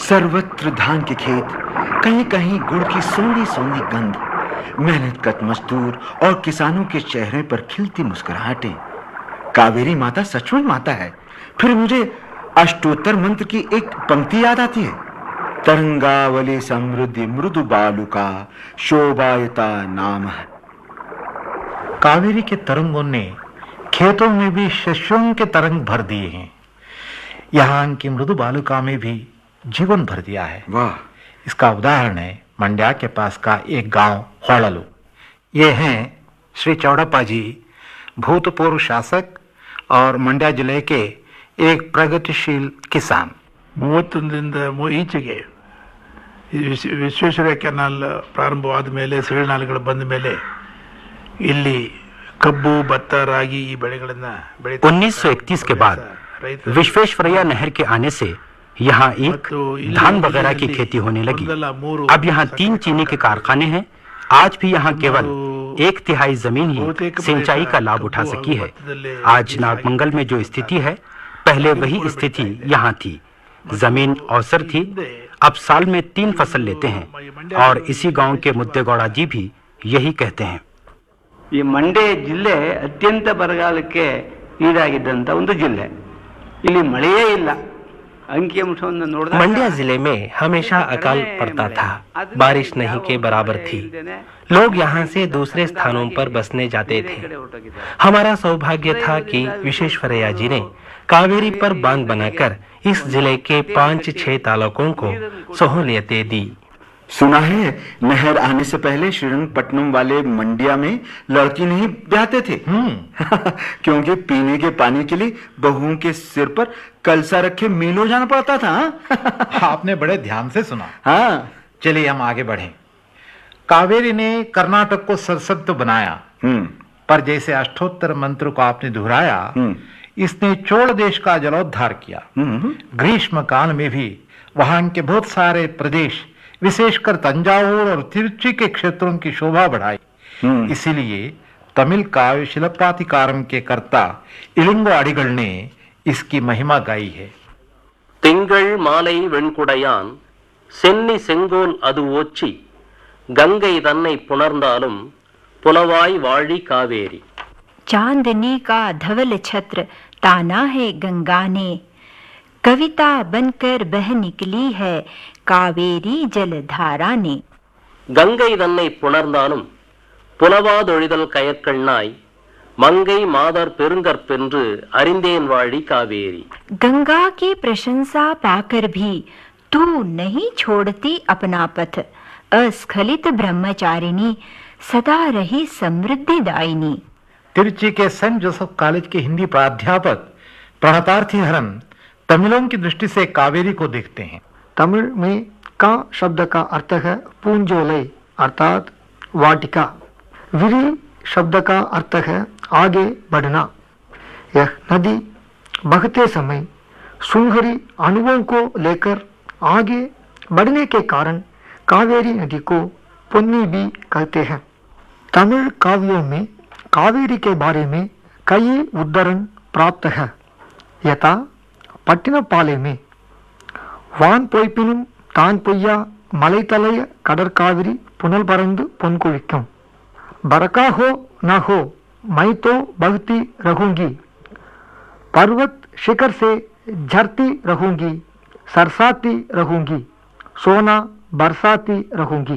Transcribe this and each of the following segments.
सर्वत्र धान के खेत, कहीं कहीं गुड़ की सोनी सोनी गंध, मेहनतकश मजदूर और किसानों के चेहरे पर खिलती मुस्कुराहटें। कावेरी माता सचमुच माता है। फिर मुझे अष्टोत्तर मंत्र की एक पंक्ति याद आती है, तरंगावली समृद्धि मृदु बालुका शोभायता नाम। कावेरी के तरंगों ने खेतों में भी शस्यों के तरंग भर दिए हैं। यहाँ की मृदु बालुका में भी जीवन भर दिया है। वाह! इसका उदाहरण है मंड्या के पास का एक गांव होड़लू। ये हैं श्री चौड़प्पा जी, भूतपूर्व शासक और मंड्या जिले के एक प्रगतिशील किसान। 31 ಈಚೆಗೆ ವಿಶ್ವೇಶ್ವರಯ್ಯ ಕೆನಾಲ್ ಪ್ರಾರಂಭವಾದ ಮೇಲೆ ಸಿರಿನಾಲೆಗಳು ಬಂದ ಮೇಲೆ ಇಲ್ಲಿ ಕಬ್ಬು ಭತ್ತ ರಾಗಿ ಈ ಬೆಳೆಗಳನ್ನ 1931 के बाद विश्वेश्वरैया नहर के आने से यहाँ एक धान वगैरह की खेती होने लगी। अब यहाँ 3 चीनी के कारखाने हैं। आज भी यहाँ केवल 1/3 जमीन ही सिंचाई का लाभ उठा सकी है। आज नागमंगल में जो स्थिति है, पहले वही स्थिति यहाँ थी। जमीन अवसर थी। अब साल में 3 फसल लेते हैं और इसी गांव के मुद्देगौड़ा जी भी यही कहते हैं। ಈ ಮಂಡ್ಯ ಜಿಲ್ಲೆ ಅತ್ಯಂತ ಬರಗಾಲಕ್ಕೆ ಈಡಾಗಿದ್ದಂತ ಒಂದು ಜಿಲ್ಲೆ। ಇಲ್ಲಿ ಮಳೆಯೇ ಇಲ್ಲ। ಅಂಕಿಅಂಶವನ್ನು ನೋಡಿದಾಗ मंड्या जिले में हमेशा अकाल पड़ता था, बारिश नहीं के बराबर थी। लोग यहाँ से दूसरे स्थानों पर बसने जाते थे। हमारा सौभाग्य था कि विश्वेश्वरैया जी ने कावेरी पर बांध बनाकर इस जिले के 5-6 तालुकों को सहूलियतें दी। सुना है नहर आने से पहले श्रीरंगपट्टनम वाले मंड्या में लड़की नहीं ब्याहते थे। क्योंकि पीने के पानी के लिए बहुओं के सिर पर कलसा रखे मीलों जाना पड़ता था। आपने बड़े ध्यान से सुना। हाँ, चलिए हम आगे बढ़ें। कावेरी ने कर्नाटक को सशक्त बनाया, पर जैसे अष्टोत्तर मंत्र को आपने दोहराया, इसने चोल देश का जलोद्धार किया। ग्रीष्म काल में भी वहां के बहुत सारे प्रदेश, विशेषकर तंजावुर और तिरुचि के क्षेत्रों की शोभा बढ़ाई। इसीलिए तमिल काव्य शिल्पाधिकारम के कर्ता इलंगो अडिगल ने इसकी महिमा गाई है। திங்கள் மாலை வெண்குடையான் சென்னி செங்கோல் அது ஓச்சி गंगै தன்னை புணர்ந்தாலும் புலவாய் வாழி காவேரி। चांदनी का धवल छत्र ताना है गंगा ने, कविता बनकर बह निकली है कावेरी जलधारा ने। गंगै தன்னை புணர்ந்தாலும் புலவாதொழிதல் கயற்கண்ணாய் मंगई मादर पेरुंगற்பென்று அறிந்தேன் வாழி कावेरी। गंगा की प्रशंसा पाकर भी तू नहीं छोड़ती अपना पथ, अस्खलित ब्रह्मचारिणी सदा रही समृद्धि दायिनी। तिरुचि के सेंट जोसेफ कॉलेज के हिंदी प्राध्यापक प्रणतार्थी हरन तमिलों की दृष्टि से कावेरी को देखते हैं। तमिल में का शब्द का अर्थ है पूंजोलय अर्थात वाटिका। विरी शब्द का अर्थ है आगे बढ़ना। यह नदी बहते समय सुनहरी अणुओं को लेकर आगे बढ़ने के कारण कावेरी नदी को पुन्नी भी कहते हैं। तमिल काव्यों में कावेरी के बारे में कई उद्धरण प्राप्त है। यथा पट्टिनपाले में वान पोय्पिनुम तान पोय्या मलैतलय கடற்காவிரி पुनल परंदु பொன்குழிக்கும்। बरका हो न हो मैं तो बहती रहूंगी, पर्वत शिखर से झरती रहूंगी, सरसाती रहूंगी, सोना बरसाती रहूंगी।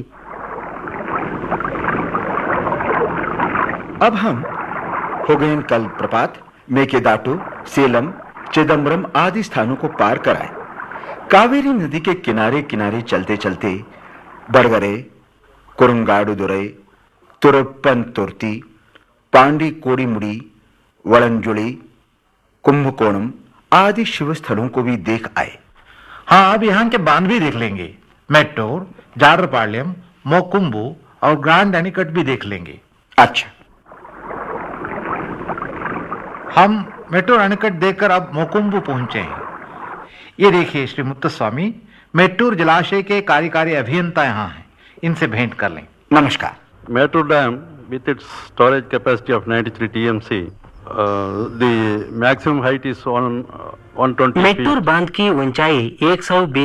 अब हम हो गए कल प्रपात मेकेदाटू, सेलम, चिदम्बरम आदि स्थानों को पार कर आए। कावेरी नदी के किनारे किनारे चलते चलते बड़गरे, कुरुंगाडुदुरै, तुरुप्पन तुर्ती, पांडी कोड़ीमुड़ी, वलंजुड़ी, कुंभकोणम आदि शिव स्थलों को भी देख आए। हाँ, अब यहाँ के बांध भी देख लेंगे। मेट्टूर, जाडरपाಳ್यम, मोकुम्बू और ग्रांड एनिकट भी देख लेंगे। अच्छा, हम मेट्टूर एनिकट देखकर अब मोकुम्बू पहुंचे हैं। ये देखिए श्री मुत्तस्वामी, मेट्टूर जलाशय के कार्यकारी अभियंता यहाँ हैं, इनसे भेंट कर लें। नमस्कार। Mettur Dam, with its storage capacity of 93 TMC, the maximum height is 120 feet. Mettur बांध की ऊंचाई 120